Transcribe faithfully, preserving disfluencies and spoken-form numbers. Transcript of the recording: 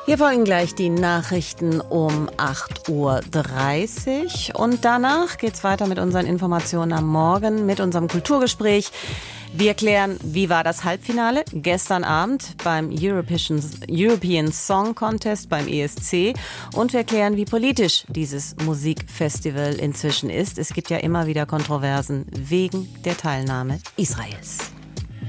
Hier folgen gleich die Nachrichten um acht Uhr dreißig und danach geht's weiter mit unseren Informationen am Morgen, mit unserem Kulturgespräch. Wir klären, wie war das Halbfinale gestern Abend beim European, European Song Contest beim E S C und wir klären, wie politisch dieses Musikfestival inzwischen ist. Es gibt ja immer wieder Kontroversen wegen der Teilnahme Israels.